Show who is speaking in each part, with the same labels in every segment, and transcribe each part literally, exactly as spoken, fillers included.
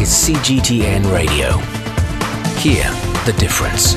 Speaker 1: is C G T N Radio. Hear the difference.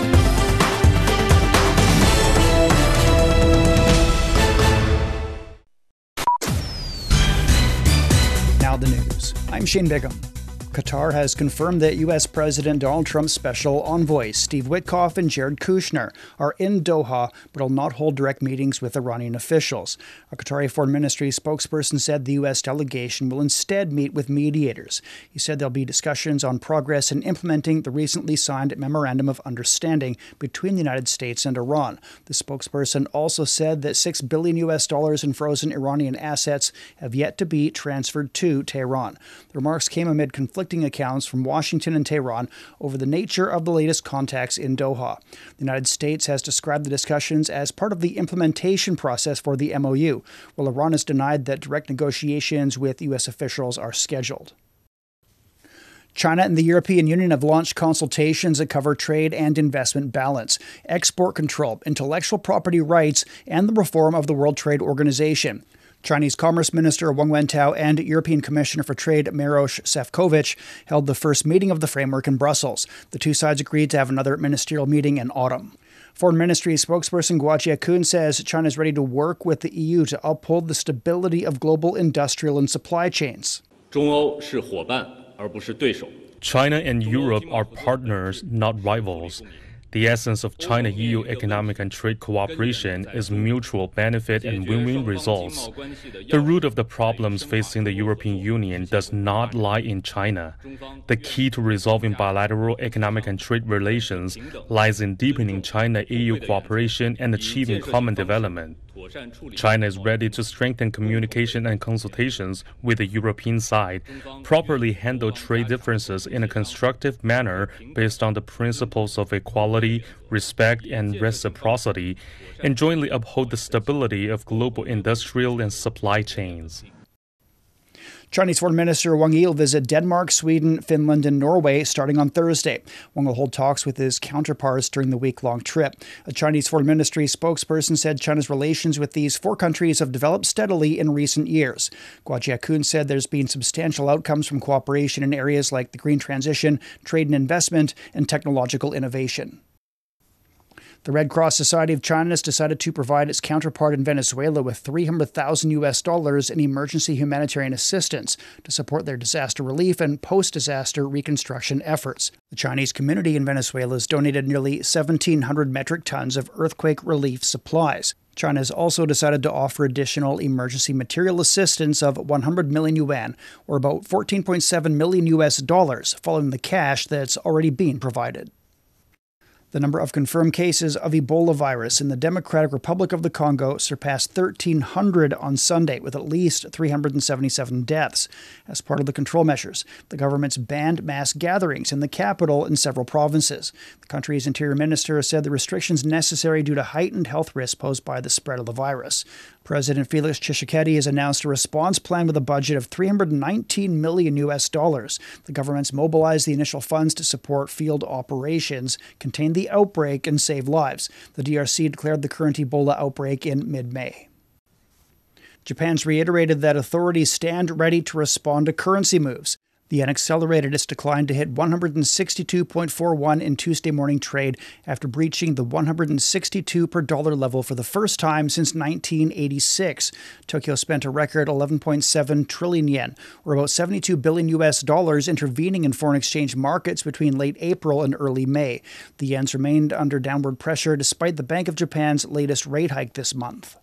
Speaker 2: Now the news. I'm Shane Bigham. Qatar has confirmed that U S President Donald Trump's special envoys, Steve Witkoff and Jared Kushner, are in Doha but will not hold direct meetings with Iranian officials. A Qatari Foreign Ministry spokesperson said the U S delegation will instead meet with mediators. He said there'll be discussions on progress in implementing the recently signed Memorandum of Understanding between the United States and Iran. The spokesperson also said that six billion U S dollars in frozen Iranian assets have yet to be transferred to Tehran. The remarks came amid conflicting accounts from Washington and Tehran over the nature of the latest contacts in Doha. The United States has described the discussions as part of the implementation process for the M O U, while Iran has denied that direct negotiations with U S officials are scheduled. China and the European Union have launched consultations that cover trade and investment balance, export control, intellectual property rights, and the reform of the World Trade Organization. Chinese Commerce Minister Wang Wentao and European Commissioner for Trade Maroš Šefčovič held the first meeting of the framework in Brussels. The two sides agreed to have another ministerial meeting in autumn. Foreign Ministry spokesperson Guo Jiakun says China is ready to work with the E U to uphold the stability of global industrial and supply chains.
Speaker 3: China and Europe are partners, not rivals. The essence of China-E U economic and trade cooperation is mutual benefit and win-win results. The root of the problems facing the European Union does not lie in China. The key to resolving bilateral economic and trade relations lies in deepening China-E U cooperation and achieving common development. China is ready to strengthen communication and consultations with the European side, properly handle trade differences in a constructive manner based on the principles of equality, respect, and reciprocity, and jointly uphold the stability of global industrial and supply chains.
Speaker 2: Chinese Foreign Minister Wang Yi will visit Denmark, Sweden, Finland, and Norway starting on Thursday. Wang will hold talks with his counterparts during the week-long trip. A Chinese Foreign Ministry spokesperson said China's relations with these four countries have developed steadily in recent years. Guo Jiakun said there's been substantial outcomes from cooperation in areas like the green transition, trade and investment, and technological innovation. The Red Cross Society of China has decided to provide its counterpart in Venezuela with three hundred thousand U S dollars in emergency humanitarian assistance to support their disaster relief and post-disaster reconstruction efforts. The Chinese community in Venezuela has donated nearly seventeen hundred metric tons of earthquake relief supplies. China has also decided to offer additional emergency material assistance of one hundred million yuan, or about fourteen point seven million U S dollars, following the cash that's already been provided. The number of confirmed cases of Ebola virus in the Democratic Republic of the Congo surpassed thirteen hundred on Sunday, with at least three hundred seventy-seven deaths. As part of the control measures, the government's banned mass gatherings in the capital and several provinces. The country's interior minister said the restrictions necessary due to heightened health risks posed by the spread of the virus. President Felix Tshisekedi has announced a response plan with a budget of three hundred nineteen million U S dollars. The government's mobilized the initial funds to support field operations, contain the outbreak, and save lives. The D R C declared the current Ebola outbreak in mid-May. Japan's reiterated that authorities stand ready to respond to currency moves. The yen accelerated its decline to hit one hundred sixty-two point four one in Tuesday morning trade after breaching the one hundred sixty-two per dollar level for the first time since nineteen eighty-six. Tokyo spent a record eleven point seven trillion yen, or about seventy-two billion U S dollars, intervening in foreign exchange markets between late April and early May. The yen's remained under downward pressure despite the Bank of Japan's latest rate hike this month.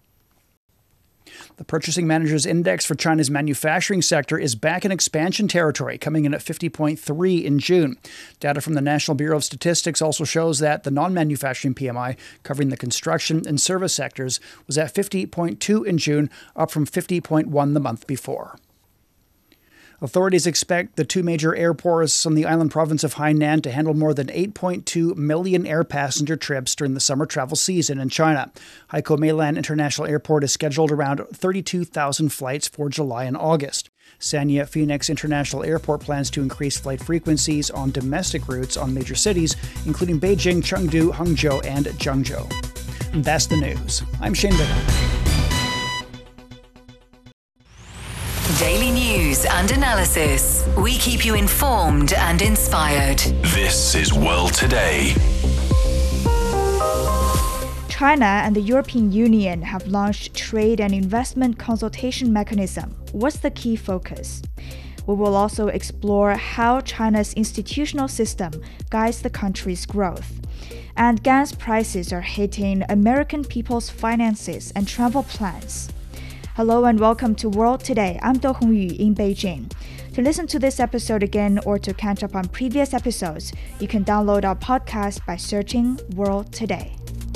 Speaker 2: The Purchasing Managers Index for China's manufacturing sector is back in expansion territory, coming in at fifty point three in June. Data from the National Bureau of Statistics also shows that the non-manufacturing P M I, covering the construction and service sectors, was at fifty point two in June, up from fifty point one the month before. Authorities expect the two major airports on the island province of Hainan to handle more than eight point two million air passenger trips during the summer travel season in China. Haikou Meilan International Airport is scheduled around thirty-two thousand flights for July and August. Sanya Phoenix International Airport plans to increase flight frequencies on domestic routes on major cities, including Beijing, Chengdu, Hangzhou, and Zhengzhou. And that's the news. I'm Shane Bigham.
Speaker 4: Daily news and analysis. We keep you informed and inspired.
Speaker 1: This is World Today.
Speaker 5: China and the European Union have launched trade and investment consultation mechanism. What's the key focus? We will also explore how China's institutional system guides the country's growth. And gas prices are hitting American people's finances and travel plans. Hello and welcome to World Today. I'm Do Hongyu in Beijing. To listen to this episode again or to catch up on previous episodes, you can download our podcast by searching World Today.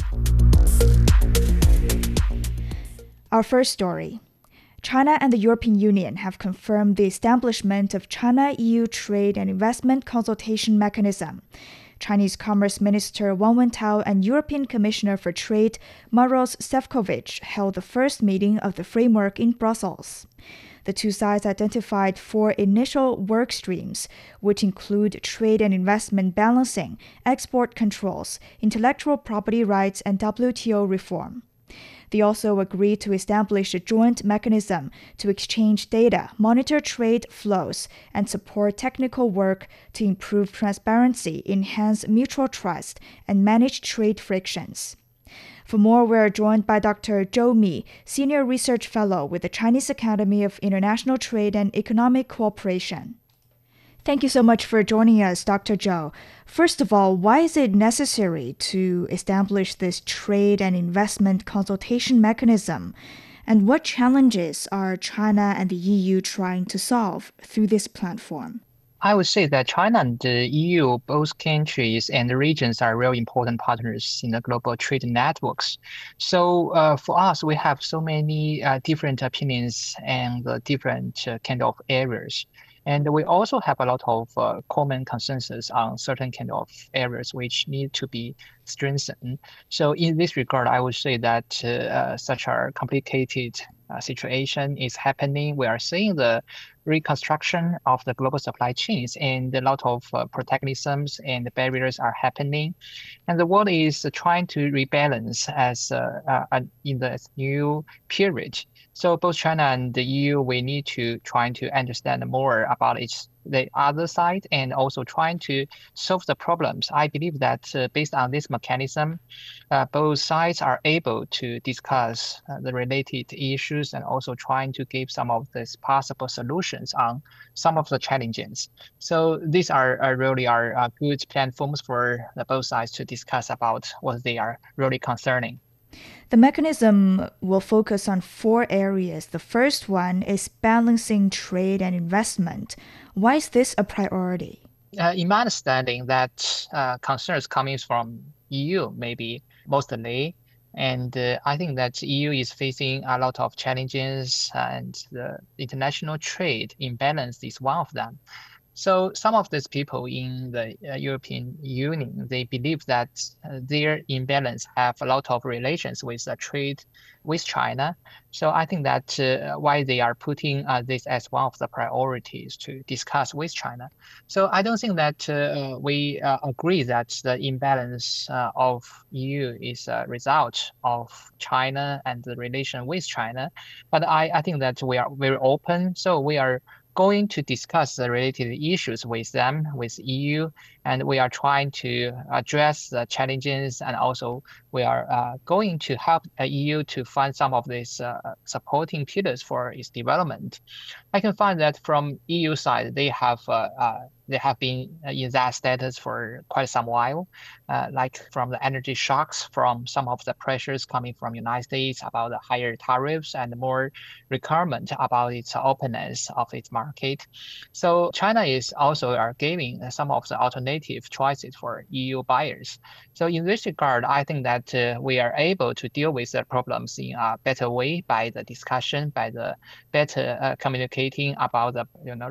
Speaker 5: Our first story. China and the European Union have confirmed the establishment of China-E U Trade and Investment Consultation Mechanism. Chinese Commerce Minister Wang Wentao and European Commissioner for Trade Maros Sefcovic held the first meeting of the framework in Brussels. The two sides identified four initial work streams, which include trade and investment balancing, export controls, intellectual property rights, and W T O reform. They also agreed to establish a joint mechanism to exchange data, monitor trade flows, and support technical work to improve transparency, enhance mutual trust, and manage trade frictions. For more, we are joined by Doctor Zhou Mi, Senior Research Fellow with the Chinese Academy of International Trade and Economic Cooperation. Thank you so much for joining us, Doctor Zhou. First of all, why is it necessary to establish this trade and investment consultation mechanism? And what challenges are China and the E U trying to solve through this platform?
Speaker 6: I would say that China and the E U, both countries and the regions, are really important partners in the global trade networks. So uh, for us, we have so many uh, different opinions and uh, different uh, kind of areas. And we also have a lot of uh, common consensus on certain kind of areas which need to be strengthened. So in this regard, I would say that uh, uh, such a complicated uh, situation is happening. We are seeing the reconstruction of the global supply chains, and a lot of uh, protectionisms and barriers are happening. And the world is trying to rebalance as uh, uh, in the new period. So both China and the E U, we need to try to understand more about each the other side and also trying to solve the problems. I believe that uh, based on this mechanism, uh, both sides are able to discuss uh, the related issues and also trying to give some of these possible solutions on some of the challenges. So these are, are really are uh, good platforms for the both sides to discuss about what they are really concerning.
Speaker 5: The mechanism will focus on four areas. The first one is balancing trade and investment. Why is this a priority?
Speaker 6: Uh, in my understanding, that uh, concerns coming from E U maybe mostly, and uh, I think that E U is facing a lot of challenges, and the international trade imbalance is one of them. So some of these people in the uh, European Union, they believe that uh, their imbalance have a lot of relations with the trade with China. So I think that uh, why they are putting uh, this as one of the priorities to discuss with China. So I don't think that uh, we uh, agree that the imbalance uh, of E U is a result of China and the relation with China. But I, I think that we are very open. So we are going to discuss the related issues with them, with E U, and we are trying to address the challenges, and also we are uh, going to help uh, E U to find some of these uh, supporting pillars for its development. I can find that from E U side, they have uh, uh, they have been in that status for quite some while, uh, like from the energy shocks, from some of the pressures coming from United States about the higher tariffs and more requirement about its openness of its market. So China is also are giving some of the alternative choices for E U buyers. So in this regard, I think that uh, we are able to deal with the problems in a better way by the discussion, by the better uh, communicating about the you know